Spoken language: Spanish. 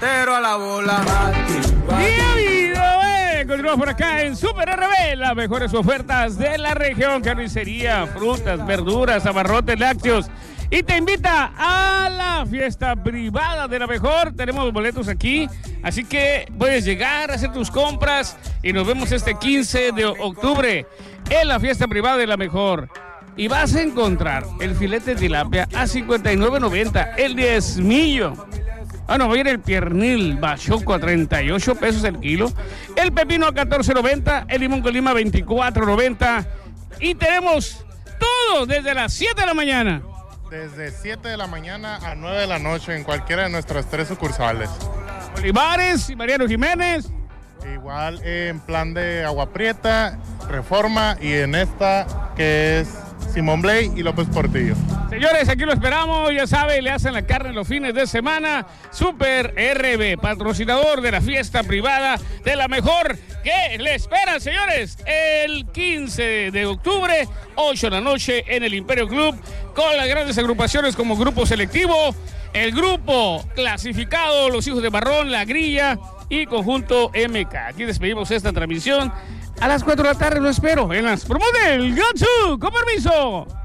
pelotero a la bola. Continuamos por acá en Super RB, las mejores ofertas de la región, carnicería, frutas, verduras, abarrotes, lácteos. Y te invita a la fiesta privada de la mejor. Tenemos boletos aquí, así que puedes llegar a hacer tus compras y nos vemos este 15 de octubre en la fiesta privada de la mejor. Y vas a encontrar el filete de tilapia a $59.90, el diezmillo. Va a ir el piernil bachoco a 38 pesos el kilo, el pepino a 14.90, el limón con lima 24.90. Y tenemos todo desde las 7 de la mañana. Desde 7 de la mañana a 9 de la noche en cualquiera de nuestras 3 sucursales. Olivares y Mariano Jiménez. Igual en plan de Agua Prieta, Reforma y en esta que es Simón Blay y López Portillo. Señores, aquí lo esperamos, ya sabe, le hacen la carne los fines de semana. Super RB, patrocinador de la fiesta privada de la mejor, que le esperan, señores, el 15 de octubre, 8 de la noche en el Imperio Club, con las grandes agrupaciones como Grupo Selectivo, el Grupo Clasificado, Los Hijos de Marrón, La Grilla y Conjunto MK. Aquí despedimos esta transmisión. A las 4 de la tarde lo espero en las promos del Gatsu. ¡Con permiso!